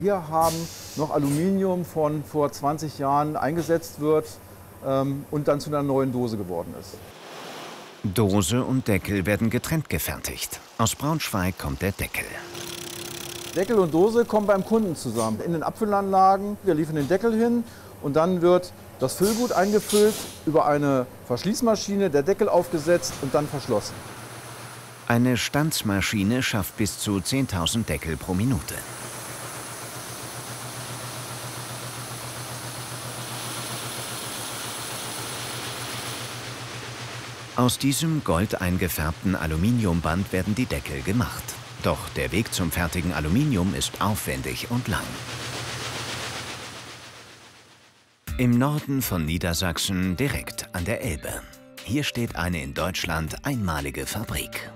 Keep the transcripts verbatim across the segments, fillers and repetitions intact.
Wir haben noch Aluminium von vor zwanzig Jahren eingesetzt wird ähm, und dann zu einer neuen Dose geworden ist. Dose und Deckel werden getrennt gefertigt. Aus Braunschweig kommt der Deckel. Deckel und Dose kommen beim Kunden zusammen. In den Abfüllanlagen, wir liefern den Deckel hin und dann wird das Füllgut eingefüllt, über eine Verschließmaschine, der Deckel aufgesetzt und dann verschlossen. Eine Stanzmaschine schafft bis zu zehntausend Deckel pro Minute. Aus diesem gold eingefärbten Aluminiumband werden die Deckel gemacht. Doch der Weg zum fertigen Aluminium ist aufwendig und lang. Im Norden von Niedersachsen, direkt an der Elbe. Hier steht eine in Deutschland einmalige Fabrik.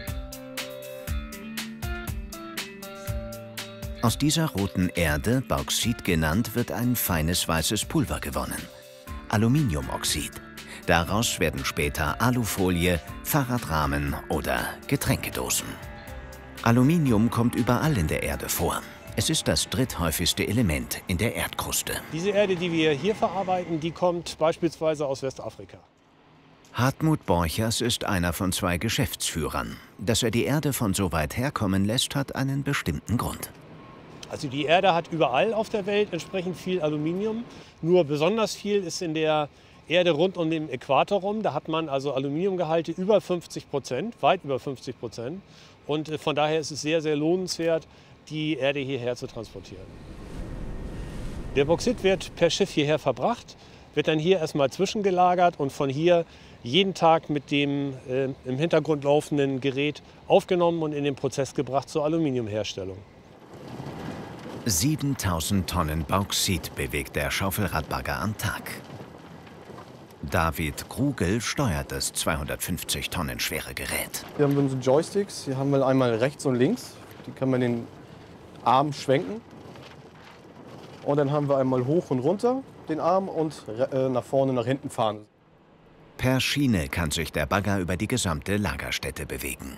Aus dieser roten Erde, Bauxit genannt, wird ein feines weißes Pulver gewonnen. Aluminiumoxid. Daraus werden später Alufolie, Fahrradrahmen oder Getränkedosen. Aluminium kommt überall in der Erde vor. Es ist das dritthäufigste Element in der Erdkruste. Diese Erde, die wir hier verarbeiten, die kommt beispielsweise aus Westafrika. Hartmut Borchers ist einer von zwei Geschäftsführern. Dass er die Erde von so weit herkommen lässt, hat einen bestimmten Grund. Also die Erde hat überall auf der Welt entsprechend viel Aluminium. Nur besonders viel ist in der Erde rund um den Äquator rum. Da hat man also Aluminiumgehalte über fünfzig Prozent, weit über fünfzig Prozent. Und von daher ist es sehr, sehr lohnenswert, die Erde hierher zu transportieren. Der Bauxit wird per Schiff hierher verbracht, wird dann hier erstmal zwischengelagert und von hier jeden Tag mit dem äh, im Hintergrund laufenden Gerät aufgenommen und in den Prozess gebracht zur Aluminiumherstellung. siebentausend Tonnen Bauxit bewegt der Schaufelradbagger am Tag. David Krugel steuert das zweihundertfünfzig Tonnen schwere Gerät. Hier haben wir unsere Joysticks. Hier haben wir einmal rechts und links. Die kann man den Arm schwenken. Und dann haben wir einmal hoch und runter den Arm und äh, nach vorne, nach hinten fahren. Per Schiene kann sich der Bagger über die gesamte Lagerstätte bewegen.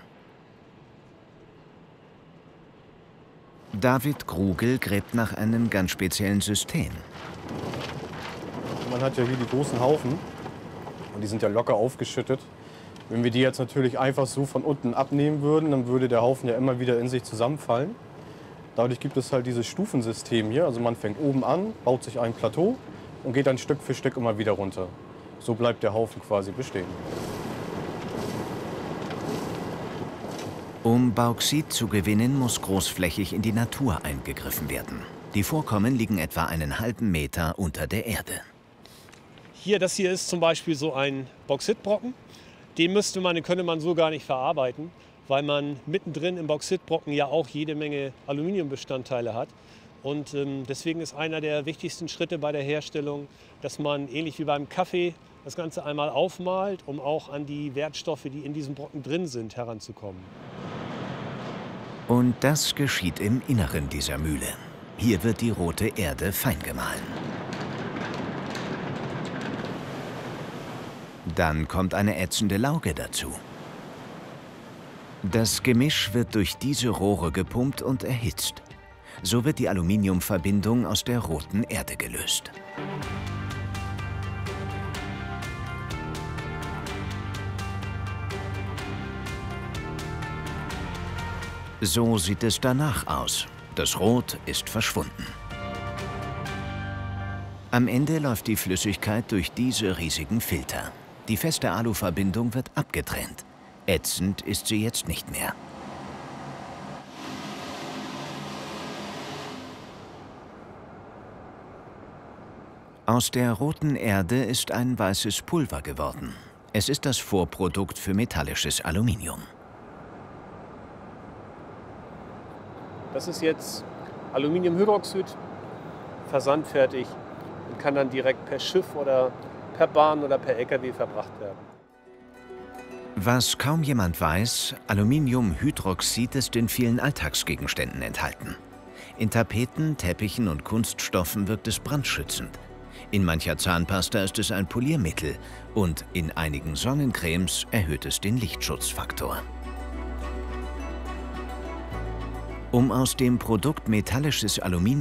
David Krugel gräbt nach einem ganz speziellen System. Man hat ja hier die großen Haufen und die sind ja locker aufgeschüttet. Wenn wir die jetzt natürlich einfach so von unten abnehmen würden, dann würde der Haufen ja immer wieder in sich zusammenfallen. Dadurch gibt es halt dieses Stufensystem hier. Also man fängt oben an, baut sich ein Plateau und geht dann Stück für Stück immer wieder runter. So bleibt der Haufen quasi bestehen. Um Bauxit zu gewinnen, muss großflächig in die Natur eingegriffen werden. Die Vorkommen liegen etwa einen halben Meter unter der Erde. Hier, das hier ist zum Beispiel so ein Bauxitbrocken. Den müsste man, den könnte man so gar nicht verarbeiten, weil man mittendrin im Bauxitbrocken ja auch jede Menge Aluminiumbestandteile hat. Und ähm, deswegen ist einer der wichtigsten Schritte bei der Herstellung, dass man ähnlich wie beim Kaffee das Ganze einmal aufmalt, um auch an die Wertstoffe, die in diesem Brocken drin sind, heranzukommen. Und das geschieht im Inneren dieser Mühle. Hier wird die rote Erde fein gemahlen. Dann kommt eine ätzende Lauge dazu. Das Gemisch wird durch diese Rohre gepumpt und erhitzt. So wird die Aluminiumverbindung aus der roten Erde gelöst. So sieht es danach aus. Das Rot ist verschwunden. Am Ende läuft die Flüssigkeit durch diese riesigen Filter. Die feste Aluverbindung wird abgetrennt. Ätzend ist sie jetzt nicht mehr. Aus der roten Erde ist ein weißes Pulver geworden. Es ist das Vorprodukt für metallisches Aluminium. Das ist jetzt Aluminiumhydroxid, versandfertig und kann dann direkt per Schiff oder per Bahn oder per L K W verbracht werden. Was kaum jemand weiß, Aluminiumhydroxid ist in vielen Alltagsgegenständen enthalten. In Tapeten, Teppichen und Kunststoffen wirkt es brandschützend. In mancher Zahnpasta ist es ein Poliermittel und in einigen Sonnencremes erhöht es den Lichtschutzfaktor. Um aus dem Produkt metallisches Aluminium